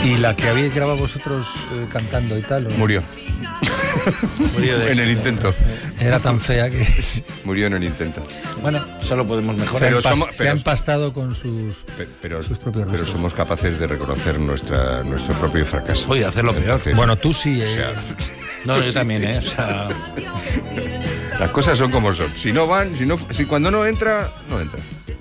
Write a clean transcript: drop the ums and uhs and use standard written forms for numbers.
¿Y la que habéis grabado vosotros cantando y tal? Murió. Murió de en el éxito. intento. Era tan fea que Murió en el intento. Bueno, solo podemos mejorar. se ha empastado con sus Pero propios somos capaces de reconocer nuestro propio fracaso. Oye, hacerlo peor. Entonces, Bueno, tú sí, o sea, No, yo también, O sea, las cosas son como son. Si no van, si cuando no entra, no entra.